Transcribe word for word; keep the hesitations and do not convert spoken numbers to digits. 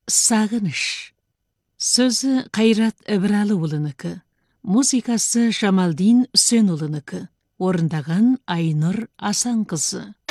Сағыныш. Сөзі Қайрат Ібірәліұлынікі, музыкасы Шамалдин Үсенұлынікі, орындаған Айнұр Асанқызы.